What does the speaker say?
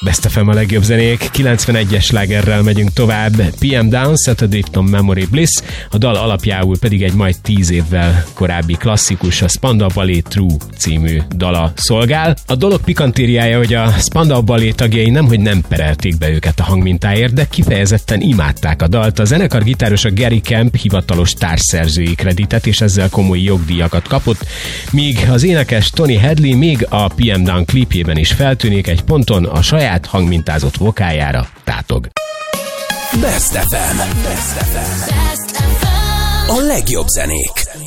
Best FM a legjobb zenék, 91-es slágerrel megyünk tovább. PM Dawn, Saturday from Memory Bliss, a dal alapjául pedig egy majd 10 évvel korábbi klasszikus, a Spandau Ballet True című dala szolgál. A dolog pikantériája, hogy a Spandau Ballet tagjai nemhogy nem perelték be őket a hangmintáért, de kifejezetten imádták a dalt. A zenekar gitárosa Gary Kemp hivatalos társszerzői kreditet, és ezzel komoly jogdíjakat kapott, míg az énekes Tony Hadley még a PM Dawn klipjében is feltűnik, egy ponton a saját hangmintázott vokájára tátog. Best FM. A legjobb zenék.